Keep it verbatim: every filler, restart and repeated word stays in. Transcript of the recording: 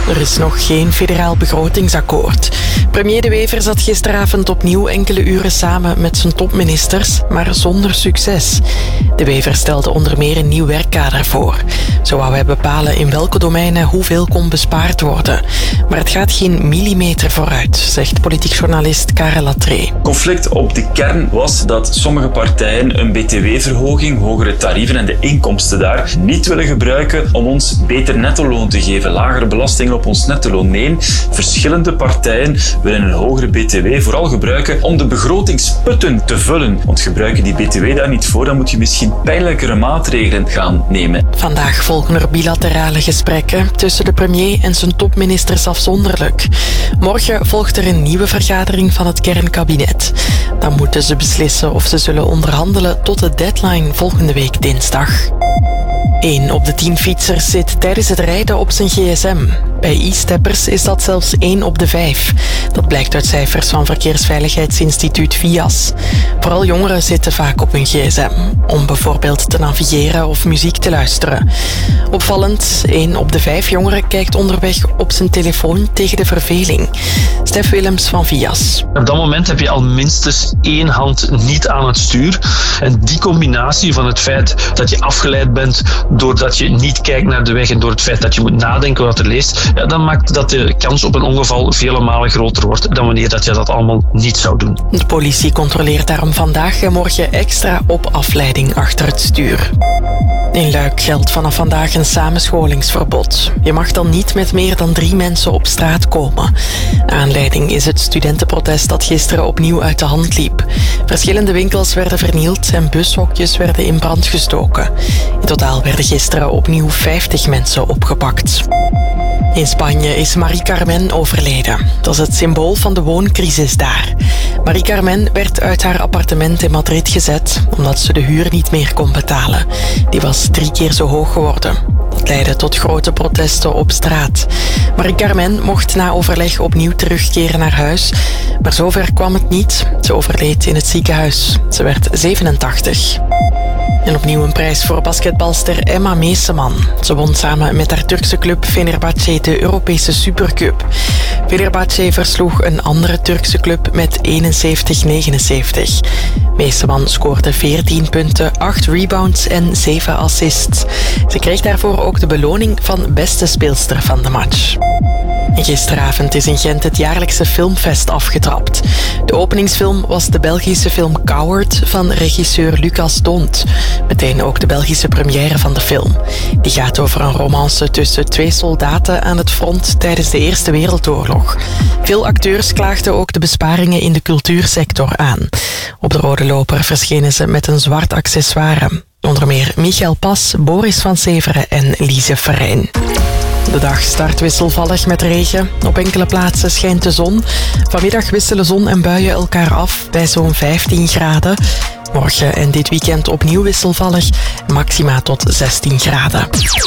Er is nog geen federaal begrotingsakkoord. Premier De Wever zat gisteravond opnieuw enkele uren samen met zijn topministers, maar zonder succes. De Wever stelde onder meer een nieuw werkkader voor. Zo wou hij bepalen in welke domeinen hoeveel kon bespaard worden. Maar het gaat geen millimeter vooruit, zegt politiek journalist Karel Latree. Conflict op de kern was dat sommige partijen een B T W-verhoging, hogere tarieven en de inkomsten daar niet willen gebruiken om ons beter nettoloon te geven, lagere belastingen op ons nettoloon. Nee, verschillende partijen willen een hogere B T W vooral gebruiken om de begrotingsputten te vullen. Want gebruiken die B T W daar niet voor, dan moet je misschien pijnlijkere maatregelen gaan nemen. Vandaag volgen er bilaterale gesprekken tussen de premier en zijn topministers afzonderlijk. Morgen volgt er een nieuwe vergadering van het kernkabinet. Dan moeten ze beslissen of ze zullen onderhandelen tot de deadline volgende week dinsdag. Eén op de tien fietsers zit tijdens het rijden op zijn gsm. Bij e-steppers is dat zelfs één op de vijf. Dat blijkt uit cijfers van Verkeersveiligheidsinstituut V I A S. Vooral jongeren zitten vaak op hun gsm, om bijvoorbeeld te navigeren of muziek te luisteren. Opvallend, één op de vijf jongeren kijkt onderweg op zijn telefoon tegen de verveling. Stef Willems van V I A S. Op dat moment heb je al minstens één hand niet aan het stuur. En die combinatie van het feit dat je afgeleid bent doordat je niet kijkt naar de weg en door het feit dat je moet nadenken wat er leest, ja, dan maakt dat de kans op een ongeval vele malen groter wordt dan wanneer dat je dat allemaal niet zou doen. De politie controleert daarom vandaag en morgen extra op afleiding achter het stuur. In Luik geldt vanaf vandaag een samenscholingsverbod. Je mag dan niet met meer dan drie mensen op straat komen. De aanleiding is het studentenprotest dat gisteren opnieuw uit de hand liep. Verschillende winkels werden vernield en bushokjes werden in brand gestoken. In totaal werden gisteren opnieuw vijftig mensen opgepakt. In Spanje is Mari-Carmen overleden. Dat is het symbool van de wooncrisis daar. Mari-Carmen werd uit haar appartement in Madrid gezet omdat ze de huur niet meer kon betalen. Die was drie keer zo hoog geworden. Dat leidde tot grote protesten op straat. Mari-Carmen mocht na overleg opnieuw terugkeren naar huis. Maar zover kwam het niet. Ze overleed in het ziekenhuis. Ze werd zevenentachtig. En opnieuw een prijs voor basketbalster Emma Meeseman. Ze won samen met haar Turkse club Fenerbahçe de Europese Supercup. Fenerbahçe versloeg een andere Turkse club met eenenzeventig negenenzeventig. Meeseman scoorde veertien punten, acht rebounds en zeven assists. Ze kreeg daarvoor ook de beloning van beste speelster van de match. En gisteravond is in Gent het jaarlijkse filmfest afgetrapt. De openingsfilm was de Belgische film Coward van regisseur Lucas D'Hondt. Meteen ook de Belgische première van de film. Die gaat over een romance tussen twee soldaten aan het front tijdens de Eerste Wereldoorlog. Veel acteurs klaagden ook de besparingen in de cultuursector aan. Op de rode loper verschenen ze met een zwart accessoire. Onder meer Michael Pas, Boris van Severen en Lise Verijn. De dag start wisselvallig met regen. Op enkele plaatsen schijnt de zon. Vanmiddag wisselen zon en buien elkaar af bij zo'n vijftien graden. Morgen en dit weekend opnieuw wisselvallig, maxima tot zestien graden.